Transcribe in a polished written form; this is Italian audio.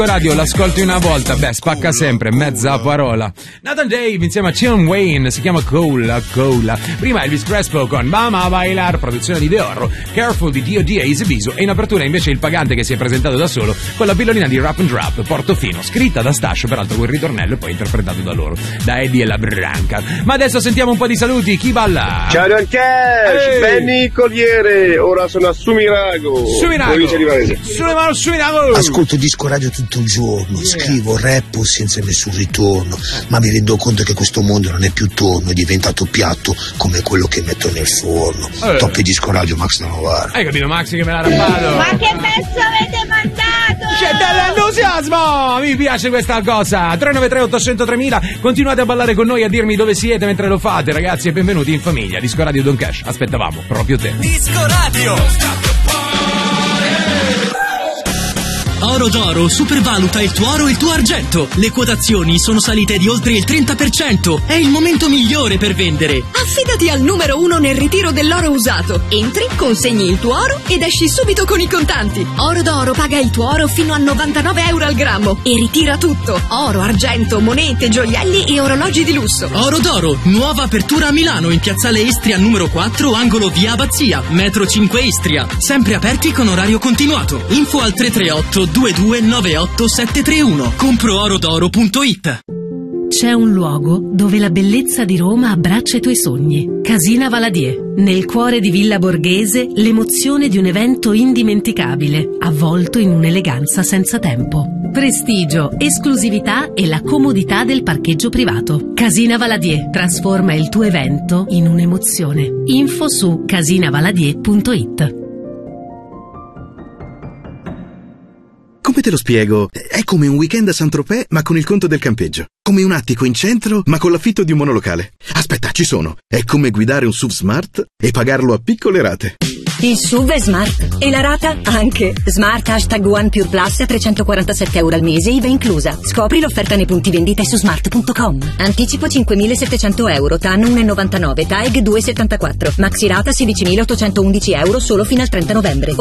Radio l'ascolti una volta, beh, spacca sempre, mezza parola. Nathan Dave insieme a Tion Wayne, si chiama Cola. Prima Elvis Crespo con Mama Bailar, produzione di De Oro, Careful di D.O.D. e Easy Biso, e in apertura invece il Pagante che si è presentato da solo con la pillolina di Rap and Drop, Portofino, scritta da Stascio, peraltro quel ritornello e poi interpretato da loro, da Eddie e la Branca. Ma adesso sentiamo un po' di saluti, chi balla? Ciao Don Cash, Benny Colliere, ora sono a Sumirago, provincia di Varese. Sumirago! Ascolto Disco Radio tutto il giorno, scrivo rap senza nessun ritorno, ma mi rendo conto che questo mondo non è più torno, è diventato piatto come quello che metto nel forno. Top Disco Radio, Max da Novara. Hai capito Max che me l'ha rappato? Ma che pezzo avete mandato? C'è dell'entusiasmo! Mi piace questa cosa. 393 800 3000, continuate a ballare con noi, a dirmi dove siete mentre lo fate, ragazzi, e benvenuti in famiglia. Disco Radio Don Cash, aspettavamo proprio te. Disco Radio. Oro d'Oro supervaluta il tuo oro e il tuo argento. Le quotazioni sono salite di oltre il 30%. È il momento migliore per vendere. Affidati al numero 1 nel ritiro dell'oro usato. Entri, consegni il tuo oro ed esci subito con i contanti. Oro d'Oro paga il tuo oro fino a 99 euro al grammo e ritira tutto. Oro, argento, monete, gioielli e orologi di lusso. Oro d'Oro, nuova apertura a Milano in piazzale Istria numero 4, angolo via Abbazia, metro 5 Istria. Sempre aperti con orario continuato. Info al 338 2298 731. Comproorodoro.it. C'è un luogo dove la bellezza di Roma abbraccia i tuoi sogni. Casina Valadier. Nel cuore di Villa Borghese, l'emozione di un evento indimenticabile, avvolto in un'eleganza senza tempo. Prestigio, esclusività e la comodità del parcheggio privato. Casina Valadier trasforma il tuo evento in un'emozione. Info su casinavaladier.it. Come te lo spiego? È come un weekend a Saint-Tropez, ma con il conto del campeggio. Come un attico in centro, ma con l'affitto di un monolocale. Aspetta, ci sono. È come guidare un SUV Smart e pagarlo a piccole rate. Il SUV è Smart e la rata anche. Smart #One Pure Plus a 347 euro al mese, IVA inclusa. Scopri l'offerta nei punti vendita su smart.com. Anticipo 5.700 euro, TAN 1,99, TAEG 2,74. Maxi rata 16.811 euro solo fino al 30 novembre.